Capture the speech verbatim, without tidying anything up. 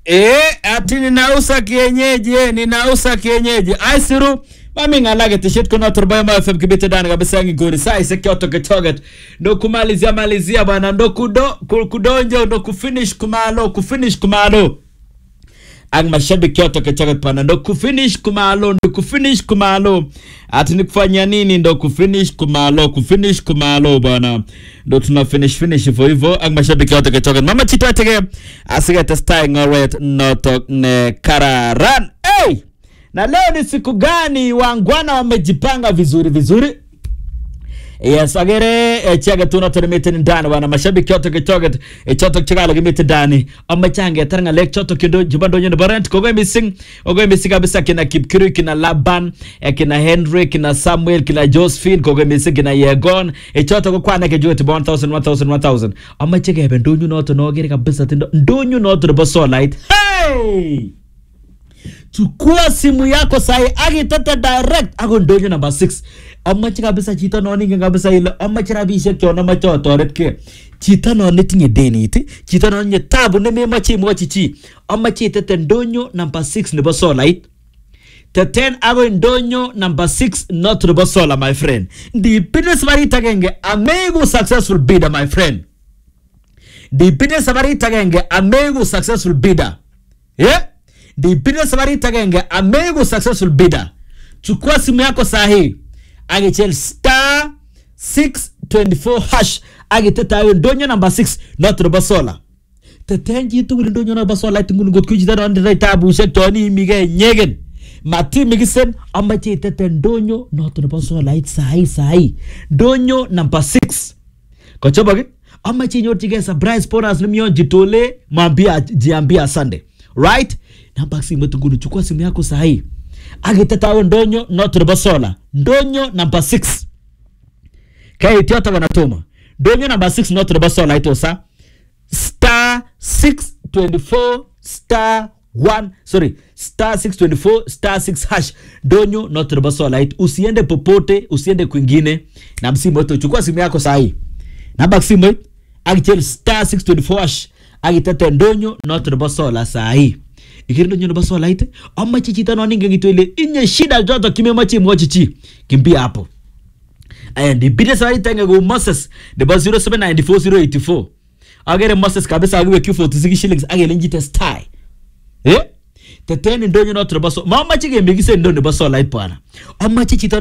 Eh, ati ninausa kienyeji, eh, ninausa kienyeji. Aisiru, mami ngalage tishit kuna turbayo ma F M kibite dani kabisa ngigoni. Saa ise kioto kitoget. Ndo kumalizia malizia bana. Ndo kudo, kudonjo, ndo kufinish kumalo, kufinish kumalo. Ang mashabiki kioto kitoget pana. Ndo kufinish kumalo, ndo kufinish kumalo. Ati nikufanya nini ndo kufinish kumalo, kufinish kumalo bana. Ndo tuna finish finish hivyo hivyo. Ang mashabiki kioto kitoget. Mama chito atege. Asige testai ngoret notok ne kararan. Hey! Na leo ni siku gani wangwana wamejipanga vizuri vizuri? Yes, agere e chiaga tuna termite ndani wana mashabiki yote kitoget e choto chigala gimite ndani amma change taranga lek choto kido jibando nyono barent kogo missing ogo missing kabisa kina Kipkirui kina Laban e kina Henry kina Samuel kina Josephine kogo missing kina Yegon e choto ko kwana ke jote one thousand one thousand one thousand amma chege be ndonyu noto no gere kabisa tindo ndonyu noto bo solite. Hey! Chukua simu yako sahi agitata direct ago ndonyo number six. Amma chika bisa chita noni nga bisa ile amma chira bishe kyona macho toret ke. Chita noni tinye deni iti. Chita noni nye tabu ne mema chi mwa chichi. Amma chita te ndonyo number six nebo sola it. Te ten ago ndonyo number six not nebo sola my friend. The business bari tagenge amego successful bidder my friend. The business bari tagenge amego successful bidder. Yeah? The business bari tagenge amego successful bidder. Chukua simu yako sahi. Agichel star six twenty-four hash. Agiteta ayo ndonyo number six not robasola. Tetenji tu wili ndonyo number sola. Tingun ngot kujita na ndira itabu. Shektoni mige nyegen. Mati migisen. Amachi tete ndonyo not robasola. It sahi sahi. Ndonyo number six. Kochobage. Amachi nyotige surprise bonus lumion jitole. Mambia jiambia Sunday. Right? Namba simu tungunu chukua simu yako sahi. Agiteta ayo ndonyo not robasola. Ndonyo number six. Kaya itiota wanatoma. Ndonyo number six not robasola ito sa. Star six twenty-four star one. Sorry. Star six twenty-four star six hash. Ndonyo not robasola ito. Usiende popote. Usiende kwingine. Na msimu ito. Chukua simu yako sahi. Namba simu ito. Agichel star six twenty-four hash. Agiteta ndonyo not robasola sahi. Ikiri ndonyo robasola ito. Amma chichita no ninge ngituile. Inye shida joto kime machi mwa chichi. Kimbia hapo. And the business wari tanga go Moses. The bus zero seven nine four zero eight four. Agere Moses kabisa agiwe Q forty-six shillings. Agere njite sty. Eh? Teteni ndonyo not robasola. Mama chige mbigise ndonyo robasola ito pana. Amma chichita